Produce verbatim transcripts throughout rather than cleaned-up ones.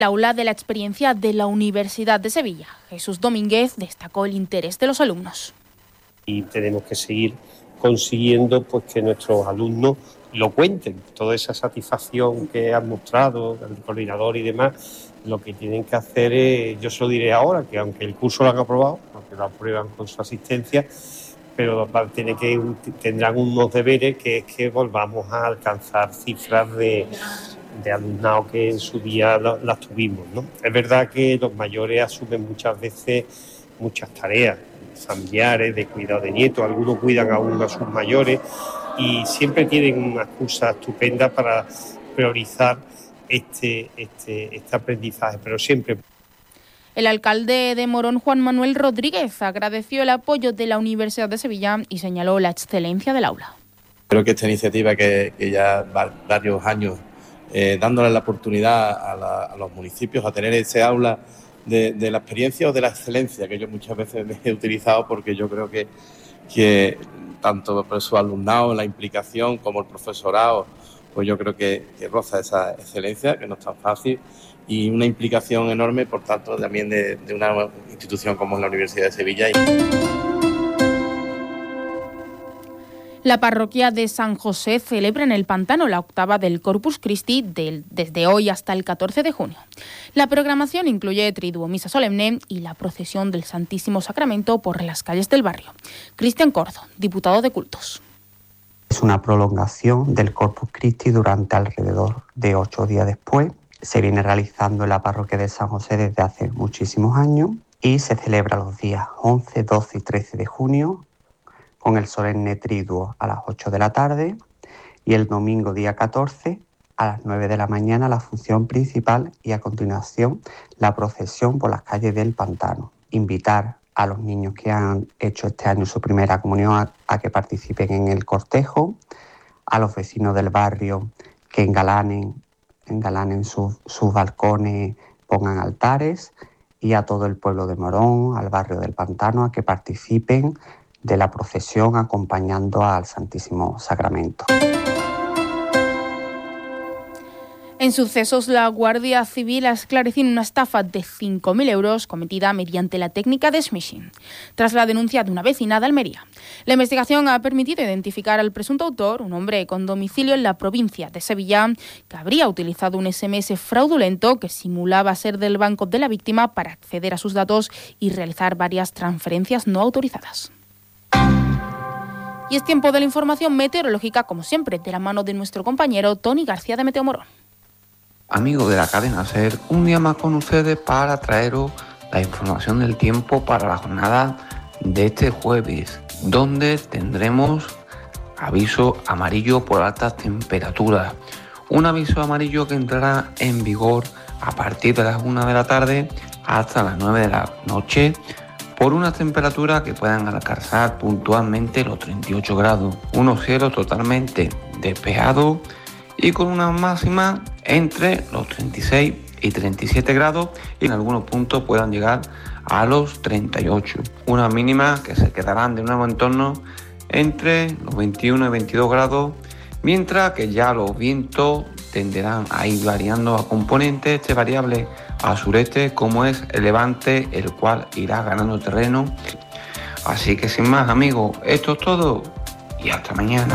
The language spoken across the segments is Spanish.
El aula de la experiencia de la Universidad de Sevilla. Jesús Domínguez destacó el interés de los alumnos. Y tenemos que seguir consiguiendo pues que nuestros alumnos lo cuenten, toda esa satisfacción que han mostrado el coordinador y demás. Lo que tienen que hacer es, yo se lo diré ahora, que aunque el curso lo han aprobado, aunque lo aprueban con su asistencia, pero tiene que, tendrán unos deberes que es que volvamos a alcanzar cifras de, de alumnado que en su día las tuvimos, ¿no? Es verdad que los mayores asumen muchas veces muchas tareas familiares, de cuidado de nietos, algunos cuidan aún a sus mayores y siempre tienen una excusa estupenda para priorizar este, este, este aprendizaje, pero siempre. El alcalde de Morón, Juan Manuel Rodríguez, agradeció el apoyo de la Universidad de Sevilla y señaló la excelencia del aula. Creo que esta iniciativa que, que ya va varios años eh, dándole la oportunidad a, la, a los municipios a tener ese aula de, de la experiencia o de la excelencia, que yo muchas veces me he utilizado porque yo creo que, que tanto por su alumnado, la implicación como el profesorado, pues yo creo que, que roza esa excelencia, que no es tan fácil, y una implicación enorme, por tanto, también de, de una institución como es la Universidad de Sevilla. La parroquia de San José celebra en el Pantano la octava del Corpus Christi del, desde hoy hasta el catorce de junio. La programación incluye triduo, misa solemne y la procesión del Santísimo Sacramento por las calles del barrio. Cristian Corzo, diputado de Cultos. Es una prolongación del Corpus Christi durante alrededor de ocho días después. Se viene realizando en la parroquia de San José desde hace muchísimos años y se celebra los días once, doce y trece de junio con el solemne triduo a las ocho de la tarde y el domingo día catorce a las nueve de la mañana la función principal y a continuación la procesión por las calles del Pantano. Invitar a los niños que han hecho este año su primera comunión a, a que participen en el cortejo, a los vecinos del barrio que engalanen, engalanen sus, sus balcones, pongan altares, y a todo el pueblo de Morón, al barrio del Pantano, a que participen de la procesión acompañando al Santísimo Sacramento. En sucesos, la Guardia Civil ha esclarecido una estafa de cinco mil euros cometida mediante la técnica de smishing, tras la denuncia de una vecina de Almería. La investigación ha permitido identificar al presunto autor, un hombre con domicilio en la provincia de Sevilla, que habría utilizado un ese eme ese fraudulento que simulaba ser del banco de la víctima para acceder a sus datos y realizar varias transferencias no autorizadas. Y es tiempo de la información meteorológica, como siempre, de la mano de nuestro compañero Tony García de Meteo Morón. Amigos de la cadena SER, un día más con ustedes para traeros la información del tiempo para la jornada de este jueves, donde tendremos aviso amarillo por altas temperaturas. Un aviso amarillo que entrará en vigor a partir de las una de la tarde hasta las nueve de la noche, por unas temperaturas que puedan alcanzar puntualmente los treinta y ocho grados. Unos cielos totalmente despejados y con una máxima entre los treinta y seis y treinta y siete grados, y en algunos puntos puedan llegar a los treinta y ocho. Unas mínimas que se quedarán de nuevo en torno entre los veintiuno y veintidós grados, mientras que ya los vientos tenderán a ir variando a componentes este variable a sureste, como es el levante, el cual irá ganando terreno. Así que sin más, amigos, esto es todo y hasta mañana.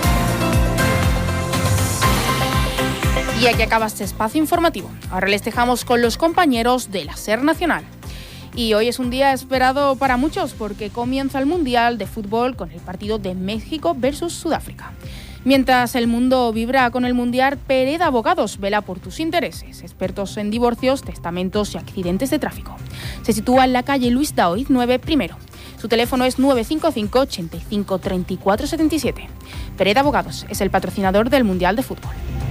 Y aquí acaba este espacio informativo. Ahora les dejamos con los compañeros de la SER Nacional. Y hoy es un día esperado para muchos porque comienza el Mundial de Fútbol con el partido de México versus Sudáfrica. Mientras el mundo vibra con el Mundial, Pereda Abogados vela por tus intereses. Expertos en divorcios, testamentos y accidentes de tráfico. Se sitúa en la calle Luis Daoiz nueve primero. Su teléfono es nueve cinco cinco, ochenta y cinco, treinta y cuatro setenta y siete. Pereda Abogados es el patrocinador del Mundial de Fútbol.